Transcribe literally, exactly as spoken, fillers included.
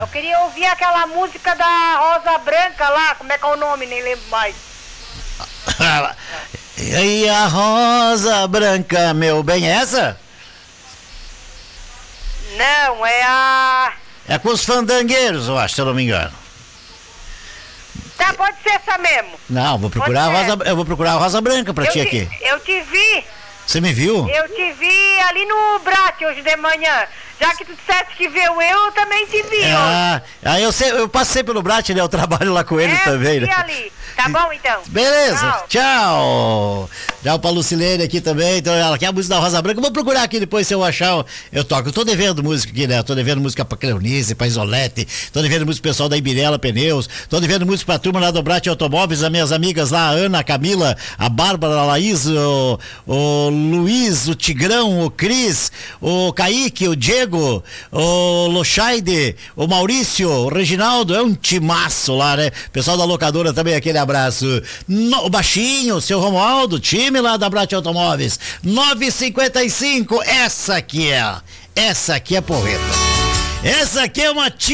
Eu queria ouvir aquela música da Rosa Branca lá, como é que é o nome, nem lembro mais. E aí a Rosa Branca, meu bem, é essa? Não, é a... É com os fandangueiros, eu acho, se eu não me engano. Tá, pode ser essa mesmo. Não, vou procurar a Rosa, eu vou procurar a Rosa Branca pra eu ti te, aqui. Eu te vi. Você me viu? Eu te vi ali no Brate hoje de manhã. Já que tu disseste que viu eu, eu também te vi. Ah, ah eu, sei, eu passei pelo Brat, né? Eu trabalho lá com eles é, também, né? Ali. Tá bom, então? Beleza, Tchau. Tchau. Tchau pra Lucilene aqui também. Então ela quer a música da Rosa Branca. Eu vou procurar aqui depois se eu achar. Eu toco. Eu tô devendo música aqui, né? Eu tô devendo música pra Cleonice, pra Isolete. Tô devendo música pro pessoal da Ibirela Pneus. Tô devendo música pra turma lá do Brat Automóveis. As minhas amigas lá, a Ana, a Camila, a Bárbara, a Laís, o, o Luiz, o Tigrão, o Cris, o Kaique, o Diego, o Lochaide, o Maurício, o Reginaldo. É um timaço lá, né? Pessoal da locadora também, aquele abraço. No, o Baixinho, o seu Romualdo, time lá da Brat Automóveis. nove e cinquenta e cinco, essa aqui é, essa aqui é porreta. Essa aqui é uma